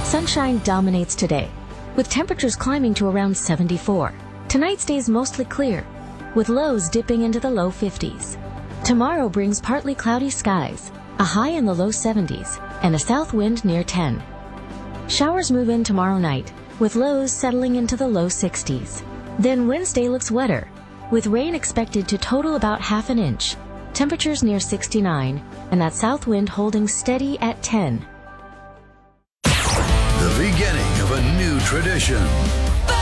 Sunshine dominates today, with temperatures climbing to around 74. Tonight stays mostly clear, with lows dipping into the low 50s. Tomorrow brings partly cloudy skies, a high in the low 70s, and a south wind near 10. Showers move in tomorrow night, with lows settling into the low 60s. Then Wednesday looks wetter, with rain expected to total about half an inch, temperatures near 69, and that south wind holding steady at 10. The beginning of a new tradition.